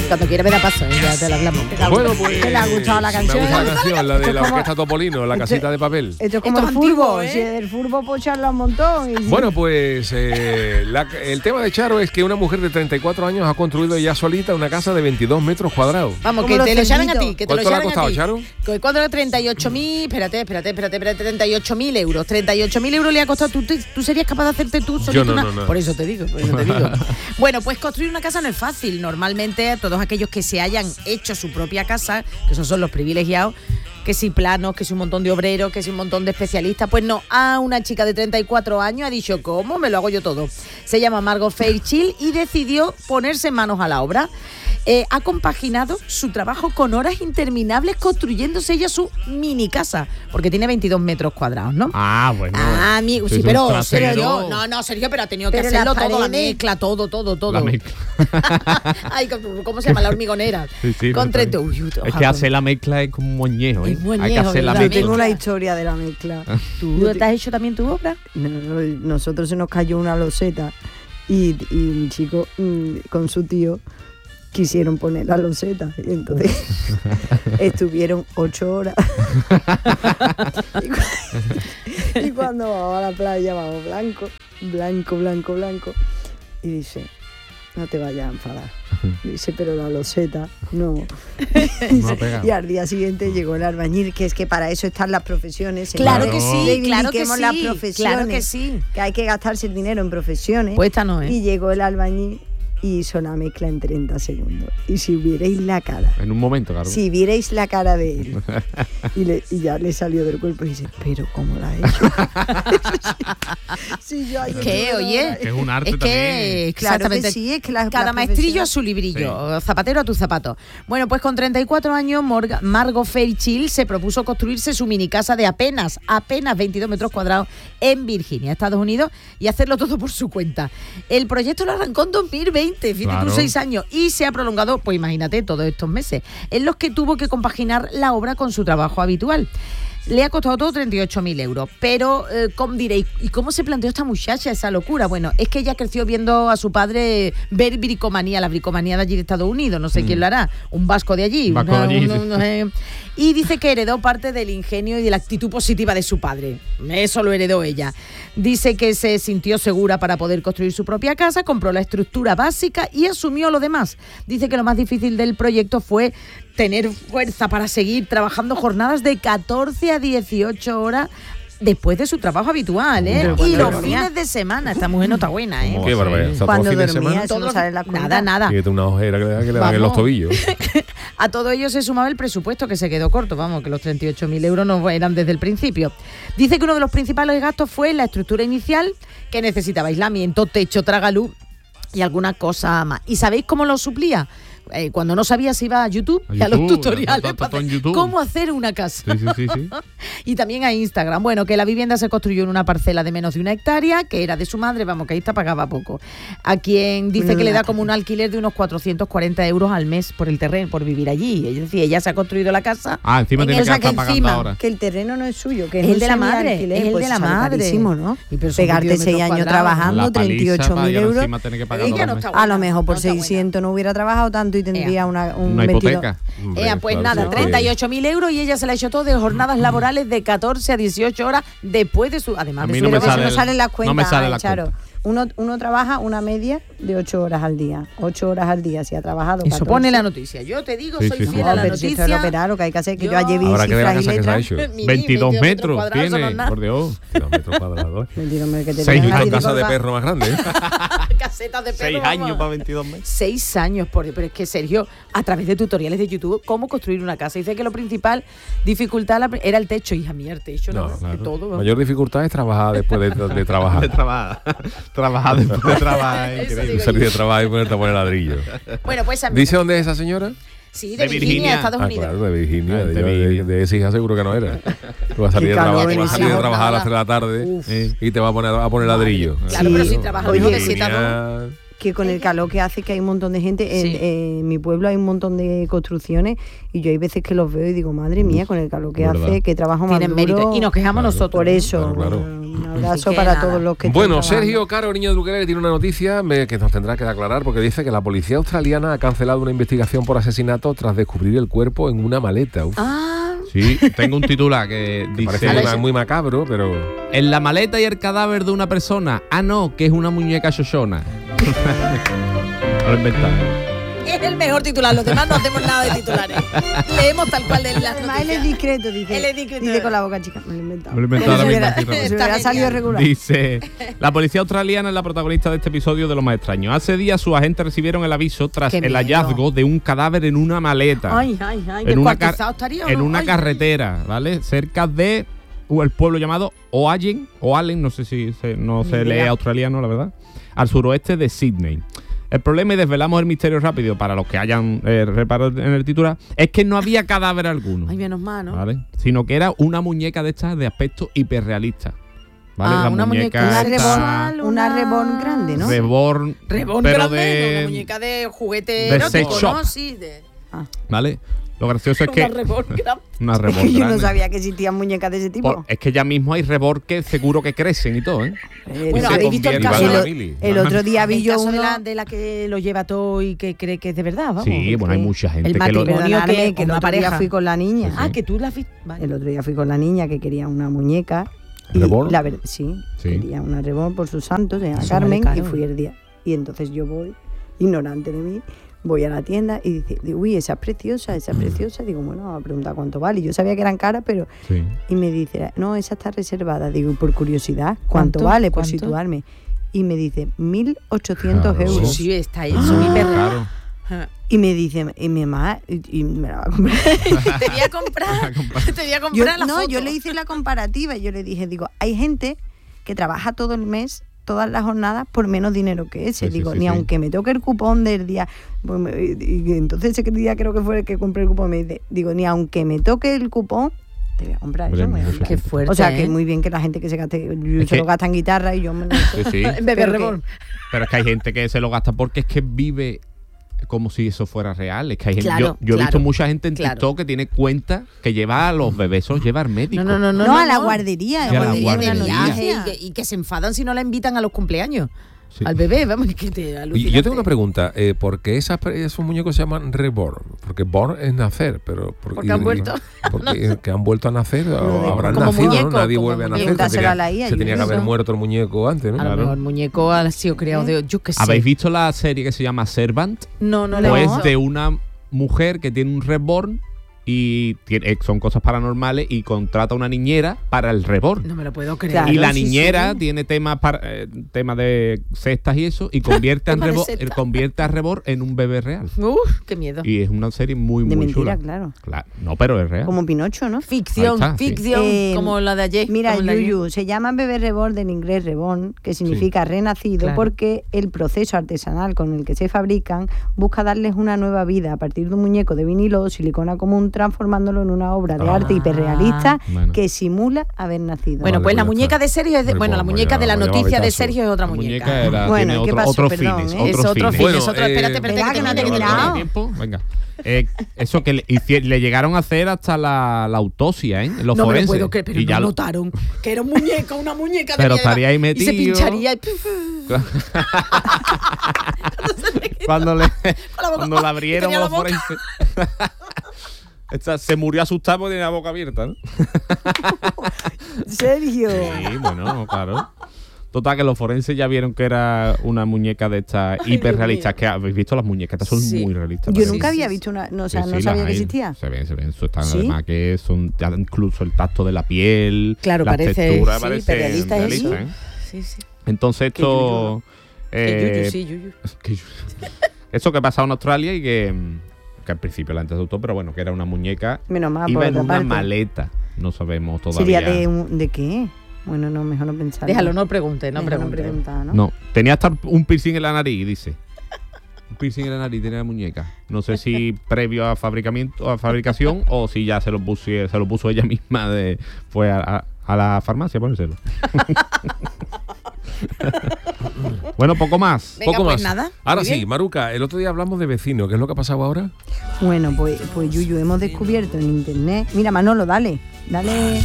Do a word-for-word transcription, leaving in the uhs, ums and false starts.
Cuando quiera me da paso, ya te la hablamos. Bueno, pues... ¿Te le ha gustado la canción? Me gusta la canción, la de la como- orquesta Topolino, la casita de papel. Esto es como Esto el es antiguo, furbo, ¿eh? si el furbo puede echarlo un montón. Y si- Bueno, pues eh, la- el tema de Charo es que una mujer de treinta y cuatro años ha construido ella solita una casa de veintidós metros cuadrados. Vamos, Como que los te lo llamen a cerditos. ti, que te lo ¿Cuánto le ha llamen a costado, ti. Charo? Que ¿Cuánto era? treinta y ocho mil, espérate, espérate, espérate, espérate, treinta y ocho mil euros. treinta y ocho mil euros le ha costado. ¿Tú, te- ¿Tú serías capaz de hacerte tú solito no, una? no, no. Por eso te digo, por eso te digo. Bueno, pues construir una casa no es fácil. Normalmente todos aquellos que se hayan hecho su propia casa, que esos son los privilegiados, que si planos, que si un montón de obreros, que si un montón de especialistas, pues no, a una chica de treinta y cuatro años ha dicho, ¿cómo? Me lo hago yo todo. Se llama Margot Fairchild y decidió ponerse manos a la obra. Eh, ha compaginado su trabajo con horas interminables construyéndose ella su mini casa, porque tiene veintidós metros cuadrados, ¿no? Ah, bueno. Ah, amigo, sí, Es un pero trasero. Sergio, no, no, Sergio, pero ha tenido que Pero hacerlo las todo, la paredes- mezcla, todo, todo, todo. La mezcla. Ay, ¿cómo se llama? La hormigonera. Sí, sí, Con me treinta. parece. Uy, Es ojalá. que hacer la mezcla es como un moñejo, ¿eh? Es moñejo, Hay que hacer la ¿verdad? Yo mezcla. tengo una historia de la mezcla. ¿Tú Yo te te- has hecho también tu obra? No, no, nosotros se nos cayó una loseta y, y un chico mm, con su tío quisieron poner la loseta y entonces estuvieron ocho horas y, cu- y cuando vamos a la playa vamos blanco, blanco, blanco, blanco y dice, no te vayas a enfadar. Dice, pero la loseta no. No ha pegado. Y al día siguiente llegó el albañil, que es que para eso están las profesiones. Claro señores. que sí, claro que Reivindiquemos sí, las profesiones, claro que sí. que hay que gastarse el dinero en profesiones. Pues esta no, ¿eh? Y llegó el albañil y hizo la mezcla en treinta segundos. Y si vierais la cara, En un momento, claro. si vierais la cara de él, y, le- y ya le salió del cuerpo y dice, pero ¿cómo la ha hecho? Sí, yo ayer ¿Qué? tuve una Oye, hora- Que es un arte Es que, también. Claro que exactamente. sí, es que las- Cada las maestrillo a profesiones- su librillo, zapatero a tu zapato. Bueno, pues con treinta y cuatro años, Morga- Margot Fairchild se propuso construirse su mini casa de apenas, apenas veintidós metros cuadrados en Virginia, Estados Unidos, y hacerlo todo por su cuenta. El proyecto lo arrancó en dos mil veinte, fíjate Claro. tú, seis años, y se ha prolongado, pues imagínate, todos estos meses, en los que tuvo que compaginar la obra con su trabajo habitual. Le ha costado todo treinta y ocho mil euros. Pero, eh, ¿cómo diréis? ¿Y cómo se planteó esta muchacha esa locura? Bueno, es que ella creció viendo a su padre ver bricomanía, la bricomanía de allí de Estados Unidos. No sé quién lo hará. Un vasco de allí. Vasco de allí, sí. eh. Y dice que heredó parte del ingenio y de la actitud positiva de su padre. Eso lo heredó ella. Dice que se sintió segura para poder construir su propia casa, compró la estructura básica y asumió lo demás. Dice que lo más difícil del proyecto fue tener fuerza para seguir trabajando jornadas de catorce a dieciocho horas después de su trabajo habitual, ¿eh? Pero Y cuando los dormía. fines de semana. Esta mujer no está buena, ¿eh? ¿Cómo? Qué barbaridad. O sea, Cuando todos los fines de dormía, semana. eso no Todos- sale en la cuenta. nada, nada. Fíjate una ojera que le, que le dan en los Vamos. tobillos. A todo ello se sumaba el presupuesto, que se quedó corto, vamos, que los treinta y ocho mil euros no eran desde el principio. Dice que uno de los principales gastos fue la estructura inicial, que necesitaba aislamiento, techo, tragaluz y alguna cosa más. ¿Y sabéis cómo lo suplía? Eh, cuando no sabía si iba a YouTube, A y a los YouTube, tutoriales todo- todo para en hacer YouTube. cómo hacer una casa. Sí, sí, sí, sí. Y también a Instagram. Bueno, que la vivienda se construyó en una parcela de menos de una hectárea, que era de su madre, vamos, que ahí está pagaba poco. A quien dice Menos que le una da como un alquiler de unos cuatrocientos cuarenta euros al mes por el terreno, por vivir allí. Es decir, ella se ha construido la casa. Ah, encima en tiene esa que estar que pagando encima, ahora. Que el terreno no es suyo, que Es es el de la madre, alquiler, es el pues de la sale madre. carísimo, ¿no? Y pero son Pegarte veintidós seis metros años cuadrados. trabajando, La treinta y paliza ocho para mil llegar euros. encima tener que pagar Ella los no meses. está A lo mejor por No está buena. seiscientos no hubiera trabajado tanto y tendría una, un Una veintidós. hipoteca. Hombre, Eh, pues claro, nada, sí, treinta y ocho mil euros y ella se la ha hecho todo de jornadas laborales de catorce a dieciocho horas después de su... Además A de mí su no me Pero que sale eso no el- salen las no cuentas, me sale ay, la Charo. cuenta. Uno, uno trabaja una media de ocho horas al día. Ocho horas al día si ha trabajado. Eso catorce. pone la noticia. Yo te digo, Sí, soy sí, sí. fiel No, a la pero si esto es noticia. lo operar, lo que hay que hacer, que yo, Yo- ayer vi Habrá que ver la cifras y casa que se ha letras. hecho. Mini, veintidós metros cuadrados, eso no tiene, es nada. por Dios. Dos metros cuadrados. veintidós metros que te Seis tengan años. ahí Una casa de colgado. perro más grande, ¿eh? Casetas de perro, Seis vamos. años para veintidós meses. Seis años, por, pero es que Sergio, a través de tutoriales de YouTube, cómo construir una casa. Dice que lo principal, dificultad la- era el techo. Hija mía, el techo, ¿no? No, De todo. vamos. Mayor dificultad es trabajar después de, de De trabajar. trabajar. Trabajar después de trabajar. Eso Increíble. digo Salir de trabajo y ponerte a poner ladrillo. Bueno, pues a mí- ¿Dice dónde es esa señora? Sí, de, de Virginia, Virginia. Estados Ah, Unidos. claro, de Virginia. Ah, De, de de- Virginia. de esa hija seguro que no era. Tú vas a salir Qué de trabajo, calor tú vas a salir en de esa trabajar a las jornada. tres de la tarde Uf. eh, y te vas a poner a poner ladrillo. Claro, pero si trabajas Oye, de siete a dos. Virginia, que con el calor que hace, que hay un montón de gente, Sí. en, en mi pueblo hay un montón de construcciones y yo hay veces que los veo y digo, madre mía, con el calor que verdad. hace, que trabajo más Tienen duro. mérito. Y nos quejamos Claro, nosotros. Por eso, Claro, claro. un abrazo Así que para nada. todos los que Bueno, están Sergio Caro, niño de Ukelele, tiene una noticia me- que nos tendrá que aclarar porque dice que la policía australiana ha cancelado una investigación por asesinato tras descubrir el cuerpo en una maleta. Uf, Ah, Sí, tengo un titular que me parece dice... muy, muy macabro, pero... En la maleta y el cadáver de una persona. Ah, no, que es una muñeca xoxona. Lo he inventado. es el mejor titular. Los demás no hacemos nada de titulares. Leemos tal cual en las Además, él es noticias. discreto, dice. Él es discreto. Dice con la boca chica. Me lo he inventado. Me lo he inventado Como si ahora hubiera- mismo, así como si Está hubiera salido genial. regular. Dice, la policía australiana es la protagonista de este episodio de Lo Más Extraño. Hace días sus agentes recibieron el aviso tras Qué el miedo. hallazgo de un cadáver en una maleta. Ay, ay, ay. en una, car- descuartizado estaría, ¿o en no? una Ay, carretera, ¿vale? Cerca de uh, el pueblo llamado Oallen, o Allen, no sé si se, no Ni se lee idea. australiano, la verdad, al suroeste de Sydney. El problema, y desvelamos el misterio rápido para los que hayan eh, reparado en el titular, es que no había cadáver alguno. Ay, menos mal, ¿no? ¿Vale? Sino que era una muñeca de estas de aspecto hiperrealista. ¿Vale? Ah, la una muñeca Una esta- reborn, una reborn grande, ¿no? Reborn, Reborn pero grande, de, una muñeca de juguete de erótico, sex ¿no? shop. Sí, de ¿vale? Lo gracioso es que una reborn grande. una reborn Yo no grande. sabía que existían muñecas de ese tipo. Por- es que ya mismo hay rebor que seguro que crecen y todo, ¿eh? Eh, Bueno, se ¿habéis visto el convierte- caso Iván de la lo- Mili. el otro día vi El yo caso de uno... la, de la que lo lleva todo y que cree que es de verdad, vamos. Sí, bueno, hay porque mucha gente el que lo... matrimonio- Perdonadme, que- que el una otro día pareja. fui con la niña. Ah, que tú la has visto. Vale. El otro día fui con la niña que quería una muñeca. y ¿Reborn? La ver- sí, Sí. quería una reborn por sus santos, se llama Eso Carmen, vale y caro. fui el día. Y entonces yo voy, ignorante de mí, voy a la tienda y dice, digo, uy, esa es preciosa, esa es preciosa. Digo, bueno, a preguntar cuánto vale. Y yo sabía que eran caras, pero... Sí. Y me dice, no, esa está reservada. Digo, por curiosidad, ¿cuánto, ¿Cuánto? vale? Por ¿Cuánto? situarme. Y me dice, mil ochocientos Claro. euros. Sí, está ahí, son hiper. Claro. Y me dice, y mi mamá, y, y me la va a comprar. Te voy a comprar. Te voy a Yo, comprar la no, foto. yo le hice la comparativa y yo le dije, digo, hay gente que trabaja todo el mes, todas las jornadas, por menos dinero que ese. Sí, sí, digo, sí, ni sí. aunque me toque el cupón del día. Pues me- y, y entonces ese día creo que fue el que compré el cupón. Me dice, digo, ni aunque me toque el cupón, te voy a comprar Hombre, eso. me voy a mucho comprar. Qué fuerte. O sea, que ¿eh? muy bien que la gente que se gaste, yo Es se que- lo gasta en guitarra y yo me lo Sí, sí. En Bebé Pero que- Reborn. Pero es que hay gente que se lo gasta porque es que vive como si eso fuera real. Es que hay gente, Claro, yo, yo he visto claro, mucha gente en claro. TikTok que tiene cuenta que lleva a los bebés, los lleva al médico. No, no, no, No, no. a la no. guardería. Y a la Guardería de guardería. viaje y que, y que se enfadan si no la invitan a los cumpleaños. Sí. Al bebé, vamos, que te Oye, alucinante. yo tengo una pregunta. Eh, ¿Por qué esas, esos muñecos se llaman reborn? Porque born es nacer, pero... por- Porque han y- vuelto. Porque que han vuelto a nacer, o habrán como nacido, muñeco, ¿no? Nadie como vuelve a nacer. muñeco. Se tenía, Dárselo a la I A, se yo tenía que creo. haber muerto el muñeco antes, ¿no? A lo Claro. mejor el muñeco ha sido creado de. Yo qué sé. ¿Habéis visto la serie que se llama Servant? No, no, No. Pues no. es de una mujer que tiene un reborn y tiene, eh, son cosas paranormales y contrata a una niñera para el reborn. No me lo puedo creer. Claro, y la sí, niñera sí. tiene temas para eh, temas de cestas y eso y convierte, a Tema de Rebor, cestas. eh, convierte a Rebor en un bebé real. Uf, qué miedo. Y es una serie muy, De muy mentira, chula. claro. Claro. No, pero es real. Como Pinocho, ¿no? Ficción, Ahí está, sí. ficción, Eh, como la de ayer. Mira, como la de ayer. Yuyu, se llama bebé reborn en inglés reborn, que significa renacido, Claro. porque el proceso artesanal con el que se fabrican busca darles una nueva vida a partir de un muñeco de vinilo o silicona común, transformándolo en una obra de Ah. arte hiperrealista Bueno. que simula haber nacido. Bueno, Vale, pues la pues ya muñeca está. de Sergio es de, Pues bueno, la vamos, muñeca ya- de la vamos, ya noticia de betazo. Sergio es otra La muñeca. muñeca era, Bueno, tiene ¿qué otro- pasó? otros Perdón, fines. ¿eh? Es otros otro fines. fin, Bueno, es otro. eh, Espérate, espérate, Venga, que que no te te quede he nada. quedado. tiempo? Venga. Eh, eso que le, hici- le llegaron a hacer hasta la, la autopsia, ¿eh? Los No me lo forenses. puedo creer, pero y no ya lo- notaron que era un muñeco, una muñeca de Pero mierda. estaría ahí Y se metido. pincharía y... cuando le, la boca- cuando la abrieron tenía a la los boca. forenses. Esta se murió asustada porque tenía la boca abierta, ¿no? Sergio. Sí, bueno, claro. Total, que los forenses ya vieron que era una muñeca de estas Ay, hiperrealistas. Dios Que habéis visto las muñecas, estas son Sí. muy realistas. Yo ¿vale? nunca sí, había sí. visto una, no, o Sí, sea, sí, no las sabía que hay. existía. Se ven, se ven. Eso están, ¿Sí? además que son ya incluso el tacto de la piel. Claro, las parece- texturas, sí, parece hiperrealista es realista, eso. ¿eh? Sí, sí. Entonces Qué esto... Que eh, yuyu, sí, yuyu. que yo- eso que ha pasado en Australia y que, mm, que al principio la gente asustó, pero bueno, que era una muñeca. Menos mal, Iba por en otra una parte. maleta. No sabemos todavía. ¿Sería de, un- de qué? Bueno, no, mejor no pensar. Déjalo, no pregunte, no Mejor pregunte. preguntar, ¿no? No, tenía hasta un piercing en la nariz, dice. Un piercing en la nariz tenía la muñeca. No sé si previo a fabricamiento, a fabricación o si ya se lo puso, se lo puso ella misma de fue a, a- a la farmacia a ponérselo. Bueno, poco más. Venga, Poco pues más. nada. Ahora muy sí, bien. Maruca, el otro día hablamos de vecinos. ¿Qué es lo que ha pasado ahora? Bueno, pues, pues Yuyu, hemos descubierto en internet. Mira, Manolo, dale, dale.